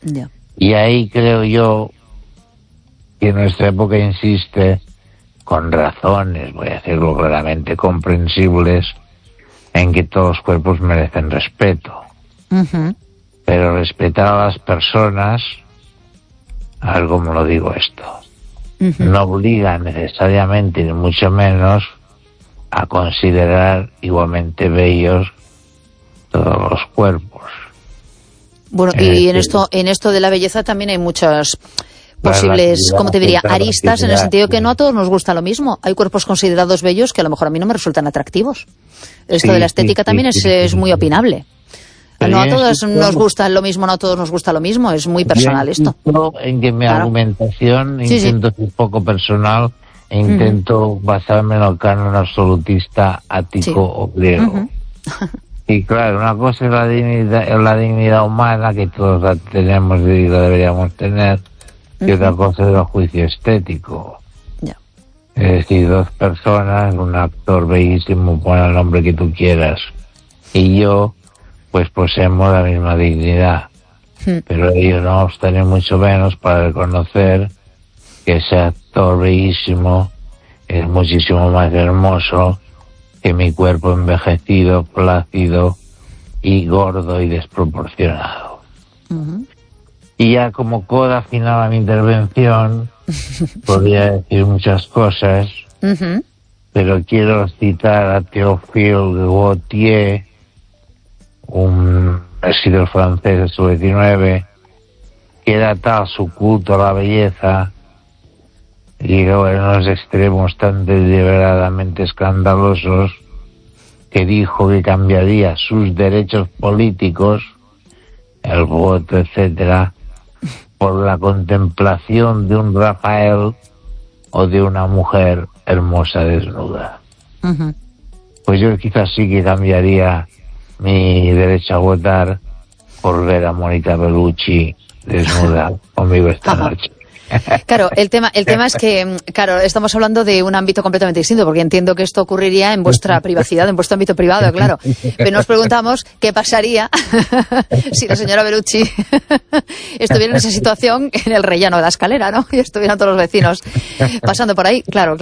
Ya. Y ahí creo yo que nuestra época insiste, con razones, voy a decirlo claramente, comprensibles, en que todos los cuerpos merecen respeto. Uh-huh. Pero respetar a las personas, a ver cómo lo digo esto, no obliga necesariamente, ni mucho menos, a considerar igualmente bellos todos los cuerpos. Bueno, y en esto de la belleza también hay muchas posibles, ¿cómo te diría?, aristas, en el sentido que no a todos nos gusta lo mismo. Hay cuerpos considerados bellos que a lo mejor a mí no me resultan atractivos. Esto de la estética también es muy opinable. No a todos nos gusta lo mismo, no a todos nos gusta lo mismo, es muy personal esto. En que mi argumentación intento ser poco personal e intento basarme en el canon absolutista ático o griego. Y claro, una cosa es la dignidad humana, que todos la tenemos y la deberíamos tener, y otra cosa es el juicio estético. Es decir, dos personas, un actor bellísimo, pon el nombre que tú quieras, y yo, pues poseemos la misma dignidad. Pero ellos no obstante mucho menos para reconocer que ese actor bellísimo es muchísimo más hermoso que mi cuerpo envejecido, plácido y gordo y desproporcionado. Y ya como coda final a mi intervención, podría decir muchas cosas, pero quiero citar a Théophile Gautier, un escritor francés del siglo XIX, que era tal su culto a la belleza, llegó en unos extremos tan deliberadamente escandalosos, que dijo que cambiaría sus derechos políticos, el voto, etcétera, por la contemplación de un Rafael o de una mujer hermosa desnuda. Pues yo quizás sí que cambiaría mi derecho a votar por ver a Mónica Bellucci desnuda conmigo esta noche. Claro, el tema es que, claro, estamos hablando de un ámbito completamente distinto, porque entiendo que esto ocurriría en vuestra privacidad, en vuestro ámbito privado, claro. Pero nos preguntamos qué pasaría si la señora Bellucci estuviera en esa situación en el rellano de la escalera, ¿no? Y estuvieran todos los vecinos pasando por ahí. Claro.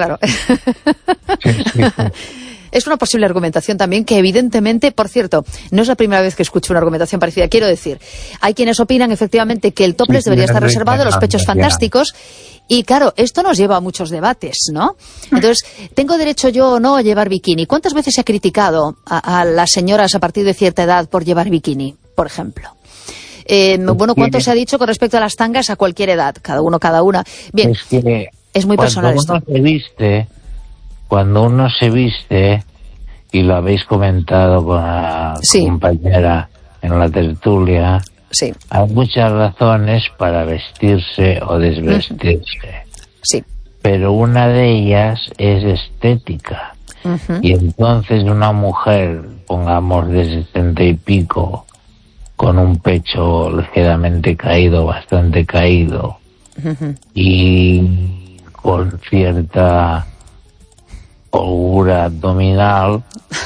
Es una posible argumentación también que evidentemente, por cierto, no es la primera vez que escucho una argumentación parecida. Quiero decir, hay quienes opinan efectivamente que el topless debería estar reservado a los pechos fantásticos y claro, esto nos lleva a muchos debates, ¿no? Entonces, ¿tengo derecho yo o no a llevar bikini? ¿Cuántas veces se ha criticado a las señoras a partir de cierta edad por llevar bikini, por ejemplo? Bueno, ¿cuánto se ha dicho con respecto a las tangas a cualquier edad? Cada una. Bien, es muy personal esto. Cuando uno se viste, y lo habéis comentado con la compañera en la tertulia, hay muchas razones para vestirse o desvestirse. Pero una de ellas es estética. Y entonces una mujer, pongamos de 60 y pico, con un pecho ligeramente caído, bastante caído, y con cierta holgura abdominal,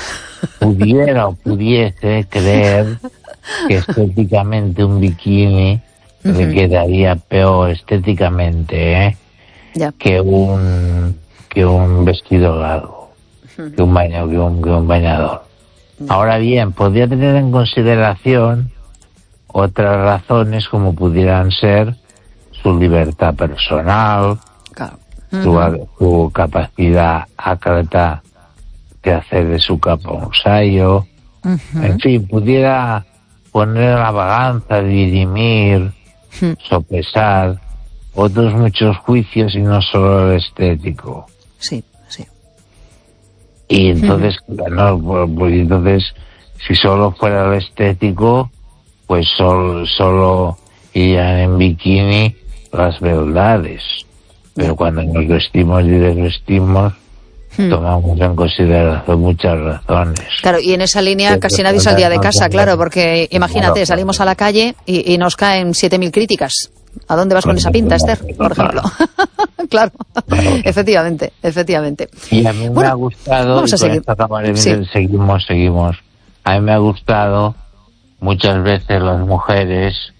pudiese creer que estéticamente un bikini le quedaría peor estéticamente que un vestido largo, que un bañador. Ahora bien, podría tener en consideración otras razones, como pudieran ser su libertad personal, su capacidad ácrata de hacer de su capa un sayo, en fin, pudiera poner la balanza, dirimir, sopesar otros muchos juicios y no solo el estético. Y entonces, entonces, si solo fuera el estético, pues solo irían en bikini las beldades. Pero cuando nos vestimos y desvestimos, tomamos en consideración muchas razones. Claro, y en esa línea casi nadie saldría de casa, claro, porque imagínate, salimos a la calle y nos caen 7.000 críticas. ¿A dónde vas con esa pinta, Esther, por ejemplo? Claro, efectivamente. Y a mí me ha gustado, vamos a seguir. Seguimos. A mí me ha gustado muchas veces las mujeres